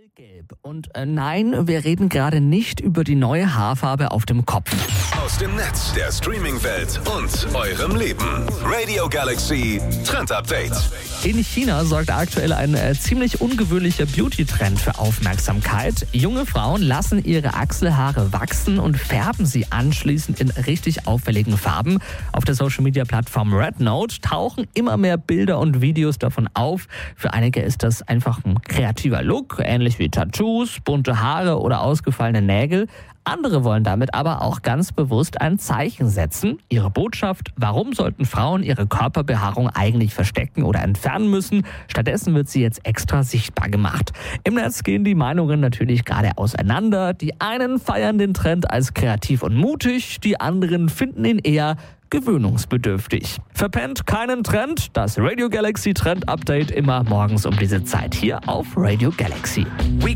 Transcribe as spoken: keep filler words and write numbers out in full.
Gelb. Und äh, nein, wir reden gerade nicht über die neue Haarfarbe auf dem Kopf. Aus dem Netz, der Streaming-Welt und eurem Leben. Radio Galaxy Trend Update. In China sorgt aktuell ein äh, ziemlich ungewöhnlicher Beauty-Trend für Aufmerksamkeit. Junge Frauen lassen ihre Achselhaare wachsen und färben sie anschließend in richtig auffälligen Farben. Auf der Social-Media-Plattform Rednote tauchen immer mehr Bilder und Videos davon auf. Für einige ist das einfach ein kreativer Look, ähnlich wie Tattoos, bunte Haare oder ausgefallene Nägel. Andere wollen damit aber auch ganz bewusst ein Zeichen setzen. Ihre Botschaft: Warum sollten Frauen ihre Körperbehaarung eigentlich verstecken oder entfernen müssen? Stattdessen wird sie jetzt extra sichtbar gemacht. Im Netz gehen die Meinungen natürlich gerade auseinander. Die einen feiern den Trend als kreativ und mutig, die anderen finden ihn eher gewöhnungsbedürftig. Verpennt keinen Trend, das Radio Galaxy Trend Update immer morgens um diese Zeit hier auf Radio Galaxy.